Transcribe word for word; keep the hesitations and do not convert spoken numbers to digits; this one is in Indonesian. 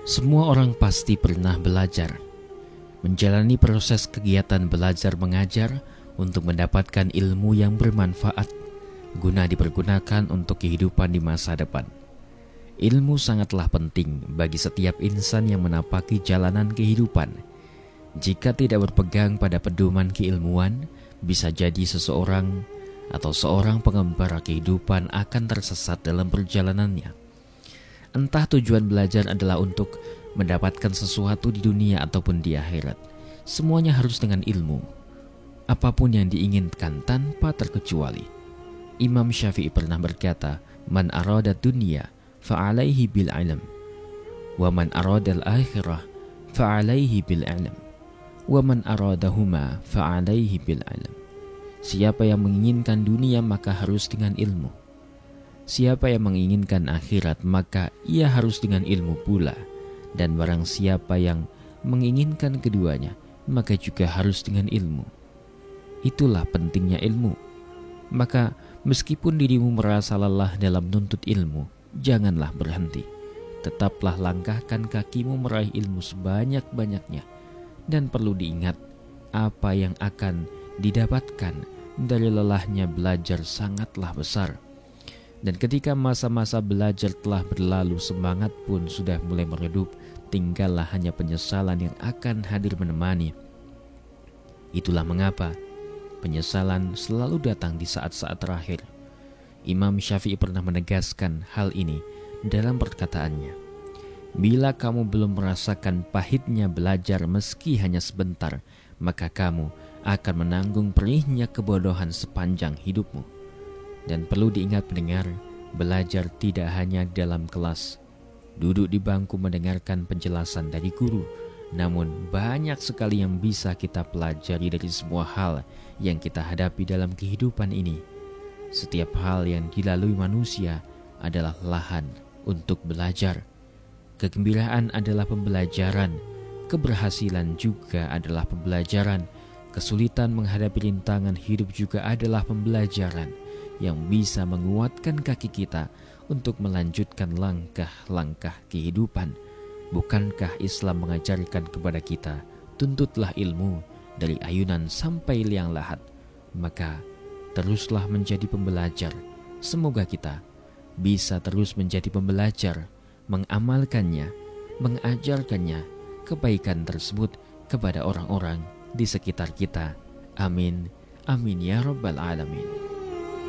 Semua orang pasti pernah belajar, menjalani proses kegiatan belajar mengajar untuk mendapatkan ilmu yang bermanfaat guna dipergunakan untuk kehidupan di masa depan. Ilmu sangatlah penting bagi setiap insan yang menapaki jalanan kehidupan. Jika tidak berpegang pada pedoman keilmuan, bisa jadi seseorang atau seorang pengembara kehidupan akan tersesat dalam perjalanannya. Entah tujuan belajar adalah untuk mendapatkan sesuatu di dunia ataupun di akhirat, semuanya harus dengan ilmu. Apapun yang diinginkan tanpa terkecuali. Imam Syafi'i pernah berkata, "Man arada dunya fa'alaihi bil ilm, wa man arada al-akhirah fa'alaihi bil ilm, wa man aradahuma fa'alaihi bil ilm." Siapa yang menginginkan dunia maka harus dengan ilmu. Siapa yang menginginkan akhirat maka ia harus dengan ilmu pula. Dan barang siapa yang menginginkan keduanya maka juga harus dengan ilmu. Itulah pentingnya ilmu. Maka meskipun dirimu merasa lelah dalam nuntut ilmu, janganlah berhenti. Tetaplah langkahkan kakimu meraih ilmu sebanyak-banyaknya. Dan perlu diingat, apa yang akan didapatkan dari lelahnya belajar sangatlah besar. Dan ketika masa-masa belajar telah berlalu, semangat pun sudah mulai meredup, tinggallah hanya penyesalan yang akan hadir menemani. Itulah mengapa penyesalan selalu datang di saat-saat terakhir. Imam Syafi'i pernah menegaskan hal ini dalam perkataannya. Bila kamu belum merasakan pahitnya belajar meski hanya sebentar, maka kamu akan menanggung perihnya kebodohan sepanjang hidupmu. Dan perlu diingat pendengar, belajar tidak hanya dalam kelas, duduk di bangku mendengarkan penjelasan dari guru, namun banyak sekali yang bisa kita pelajari dari semua hal yang kita hadapi dalam kehidupan ini. Setiap hal yang dilalui manusia adalah lahan untuk belajar. Kegembiraan adalah pembelajaran, keberhasilan juga adalah pembelajaran, kesulitan menghadapi rintangan hidup juga adalah pembelajaran yang bisa menguatkan kaki kita untuk melanjutkan langkah-langkah kehidupan. Bukankah Islam mengajarkan kepada kita, tuntutlah ilmu dari ayunan sampai liang lahat? Maka teruslah menjadi pembelajar. Semoga kita bisa terus menjadi pembelajar, mengamalkannya, mengajarkannya kebaikan tersebut kepada orang-orang di sekitar kita. Amin. Amin ya rabbal alamin.